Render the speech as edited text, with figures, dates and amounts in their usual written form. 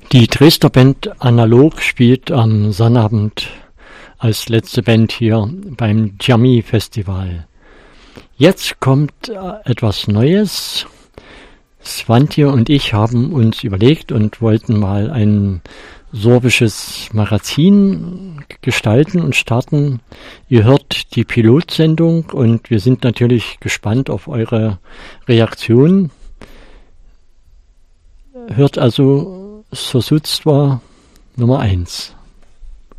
Die Dresdner Band Analog spielt am Sonnabend als letzte Band hier beim Jammy Festival. Jetzt kommt etwas Neues. Svante und ich haben uns überlegt und wollten mal ein sorbisches Magazin gestalten und starten. Ihr hört die Pilotsendung und wir sind natürlich gespannt auf eure Reaktion. Hört also Sosudstva Nummer 1.